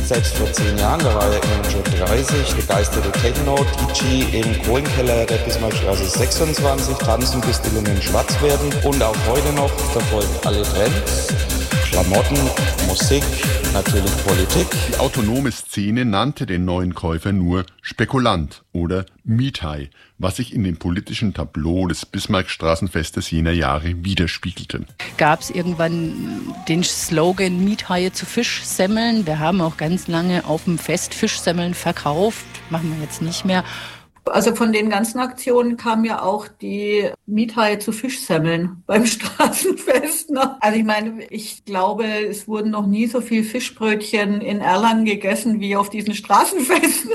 Selbst vor 10 Jahren, da war er immerhin schon 30, begeisterte Techno-DJ im Kohlenkeller der Bismarckstraße 26, tanzen bis die Lungen schwarz werden. Und auch heute noch verfolgen alle Trends, Klamotten, Musik, natürlich Politik. Die autonome Szene nannte den neuen Käufer nur Spekulant oder Miethai, was sich in dem politischen Tableau des Bismarckstraßenfestes jener Jahre widerspiegelte. Gab es irgendwann den Slogan Miethaie zu Fischsemmeln. Wir haben auch ganz lange auf dem Fest Fischsemmeln verkauft, machen wir jetzt nicht mehr. Also von den ganzen Aktionen kam ja auch die Miethaie zu Fischsemmeln beim Straßenfest. Also ich glaube, es wurden noch nie so viel Fischbrötchen in Erlangen gegessen wie auf diesen Straßenfesten.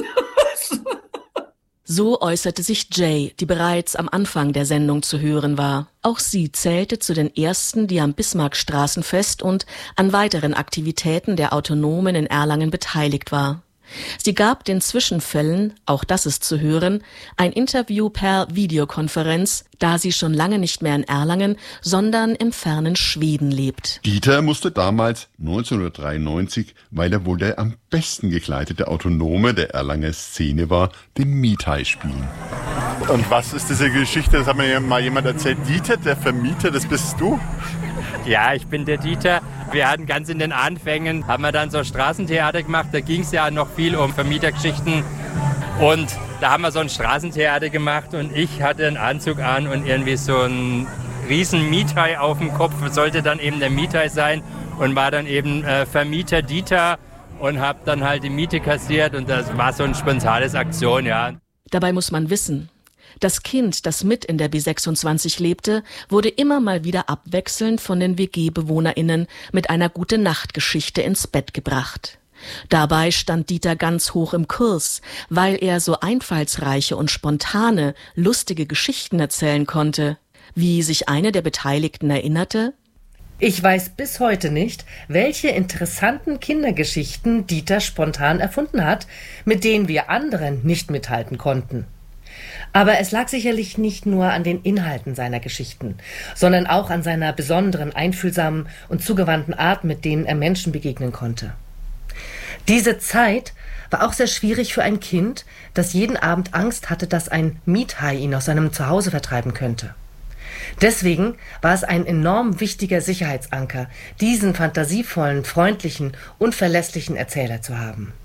So äußerte sich Jay, die bereits am Anfang der Sendung zu hören war. Auch sie zählte zu den ersten, die am Bismarckstraßenfest und an weiteren Aktivitäten der Autonomen in Erlangen beteiligt war. Sie gab den Zwischenfällen, auch das ist zu hören, ein Interview per Videokonferenz, da sie schon lange nicht mehr in Erlangen, sondern im fernen Schweden lebt. Dieter musste damals 1993, weil er wohl der am besten gekleidete Autonome der Erlanger Szene war, den Miethai spielen. Und was ist diese Geschichte? Das hat mir mal jemand erzählt. Dieter, der Vermieter, das bist du? Ja, ich bin der Dieter. Wir hatten ganz in den Anfängen, haben wir dann so Straßentheater gemacht. Da ging es ja noch viel um Vermietergeschichten. Und da haben wir so ein Straßentheater gemacht und ich hatte einen Anzug an und irgendwie so ein riesen Miethai auf dem Kopf. Sollte dann eben der Miethai sein und war dann eben Vermieter Dieter und habe dann halt die Miete kassiert und das war so eine spontane Aktion, ja. Dabei muss man wissen, das Kind, das mit in der B26 lebte, wurde immer mal wieder abwechselnd von den WG-BewohnerInnen mit einer Gute-Nacht-Geschichte ins Bett gebracht. Dabei stand Dieter ganz hoch im Kurs, weil er so einfallsreiche und spontane, lustige Geschichten erzählen konnte. Wie sich eine der Beteiligten erinnerte: Ich weiß bis heute nicht, welche interessanten Kindergeschichten Dieter spontan erfunden hat, mit denen wir anderen nicht mithalten konnten. Aber es lag sicherlich nicht nur an den Inhalten seiner Geschichten, sondern auch an seiner besonderen, einfühlsamen und zugewandten Art, mit denen er Menschen begegnen konnte. Diese Zeit war auch sehr schwierig für ein Kind, das jeden Abend Angst hatte, dass ein Miethai ihn aus seinem Zuhause vertreiben könnte. Deswegen war es ein enorm wichtiger Sicherheitsanker, diesen fantasievollen, freundlichen und verlässlichen Erzähler zu haben.